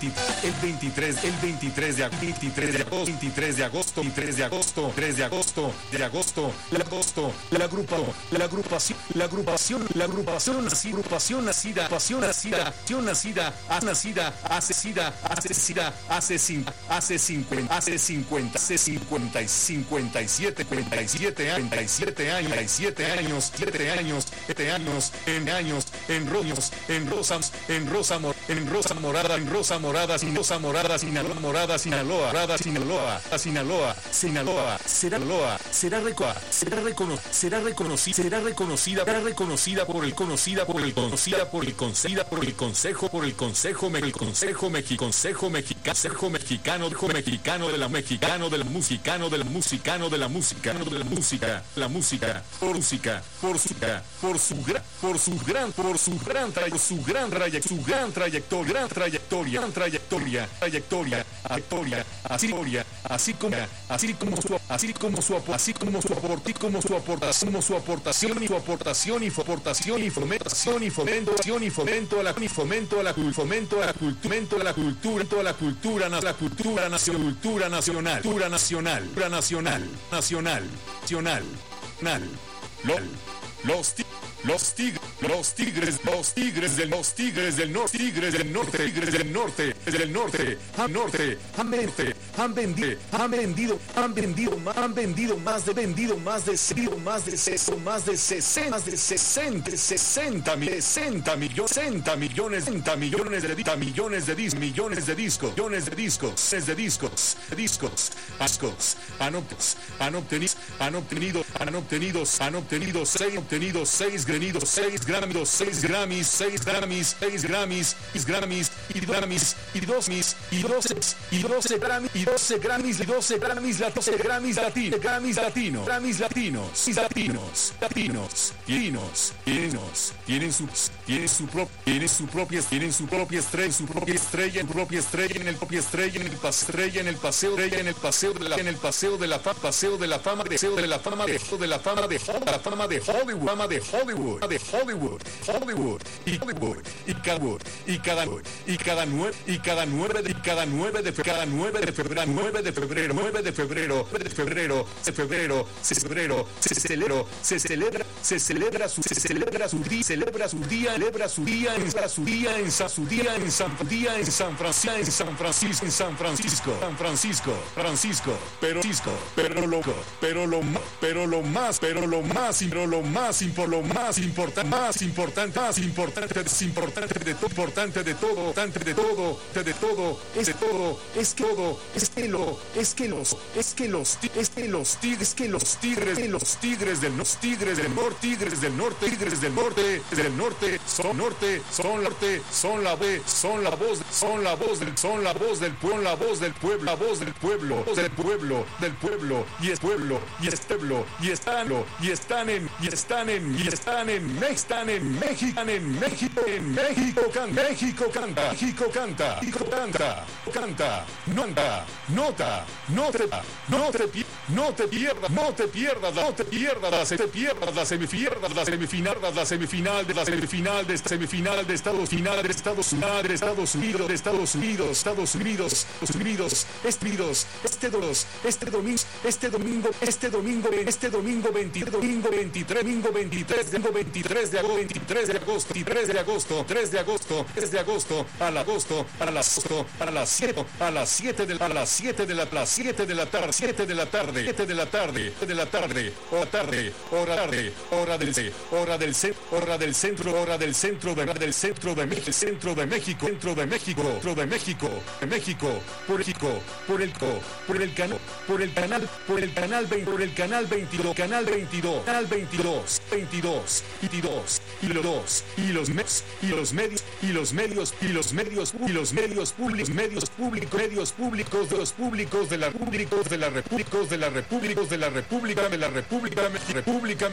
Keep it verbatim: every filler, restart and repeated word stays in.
veinte, el veintitrés, el veintitrés de agosto, veintitrés de agosto, veintitrés de agosto, veintitrés de agosto, tres de agosto, de agosto, la agosto, la agrupa, la agrupación, la agrupación, la agrupación nacida, agrupación nacida, pasión nacida, acción nacida, nacida, asesida, asesida, asesina, hace cincuenta, hace cincuenta, hace cincuenta y cincuenta y siete, cincuenta y siete años, siete años, siete años, siete años, siete años, en años, en roños, en rosas, en rosa, en rosa morada, en rosa morada, sin rosa morada, Sinaloa, morada, Sinaloa, morada, Sinaloa, Sinaloa, Sinaloa, será Loa, será recoa, será recono, será reconocida, será reconocida, será reconocida por el conocida por el conocida por el concedida por el consejo, por el consejo, el consejo mexicano, consejo mexicano, consejo mexicano, consejo mexicano de la mexicano del musicano del musicano de la música, de la música, la música, por música, por su por su gran, por su gran, por su gran trayectoria, su gran trayectoria, su gran trayectoria, gran trayectoria, gran trayectoria, trayectoria, trayectoria, así así como, así como su, así como su, así como su aporte, como su aportación, como su aportación y su aportación y su aportación y fomentación y fomentación y fomento a la y fomento a la fomento a la cultura, a la cultura, toda la cultura, la cultura nacional, cultura nacional, cultura nacional, cultura nacional, nacional, nacional, nacional, LOL, los Los tigres, los tigres, los tigres del los tigres del norte, tigres del norte, tigres del norte, del norte, al norte, han vendido, han vendido, han vendido, han vendido, han vendido más de vendido más de más de sesenta, más de sesenta, más de sesenta, sesenta, sesenta millones, sesenta millones, sesenta millones de millones de discos, millones de discos, millones de discos, de discos, discos, discos, han obtenido, han obtenido, han obtenido, han obtenido seis, obtenido seis Granidos, seis Grammys, seis Grammys, seis Grammys, seis Grammys, seis Grammys, y Grammys, y dos mis, y doce, y doce Grammys, y doce Grammys, y doce Grammys, doce Grammys latinos, Grammys latinos, Grammys latinos, latinos, latinos, latinos, latinos, tienen su, tienen su propia, tienen su propia, tienen su propia estrella, su propia estrella, en propia estrella, en el propia estrella, en el paseo, estrella, en el paseo, estrella, en el paseo de la, en el paseo de la fama, paseo de la fama, paseo de la fama, de de la fama de la fama de Hollywood, fama de Hollywood. de Hollywood, Hollywood y Hollywood y cada y cada y cada nueve y cada nueve de cada nueve de cada nueve de febrero nueve de febrero nueve de febrero de febrero de febrero se febrero se celebra se celebra se celebra su se celebra su día celebra su día celebra su día en su día en su día en San día en San Francisco en San Francisco en San Francisco San Francisco Francisco pero Francisco pero lo pero lo pero lo más pero lo más pero lo más por lo más importante, más importante, más importante, es importante de todo, importante de todo, importante de todo, de todo, es de todo, es que todo, es que lo, es que los, es que los, es que los tigres, es que los tigres, que los tigres del los tigres del norte, tigres del norte, tigres del norte, del norte, son norte, son norte, son la voz, son la voz, son la voz del, son la voz del pueblo, la voz del pueblo, la voz del pueblo, del pueblo, del pueblo, y es pueblo, y es pueblo, y están, y están en, y están en, y están en están en México, en México, en México, can, México canta, México canta, México canta, canta, nota, nota, no te, no te, no te pierdas, no te pierdas, no te pierdas, te pierdas la semifinal, la semifinal, la semifinal de la semifinal de semifinal de Estados Unidos, de Estados Unidos, de Estados Unidos, de Estados Unidos, Estados Unidos, Estados Unidos, Unidos, este dos, este domingo, este domingo, este domingo, este domingo veinte, domingo veintitrés, domingo veintitrés, domingo veintitrés de agosto, veintitrés de agosto, veintitrés de agosto, tres de agosto, tres de agosto, al agosto, para las agosto, para las siete, a las siete de la, a las siete de la, las siete de la tarde, siete de la tarde, siete de la tarde, de la tarde, hora tarde, hora tarde, hora del hora del hora del centro, hora del centro de del centro de México, centro de México, centro de México, centro de México, de México, por México, por el por el canal, por el canal, por el canal veinte, por el canal veintidós, canal veintidós, canal veintidós, veintidós, veintidós, y los dos, y los medios, y los medios, y los medios, y los medios, y los medios públicos, medios públicos, medios públicos de los públicos de la públicos de la repúblicos de la repúblicos de la república de la república república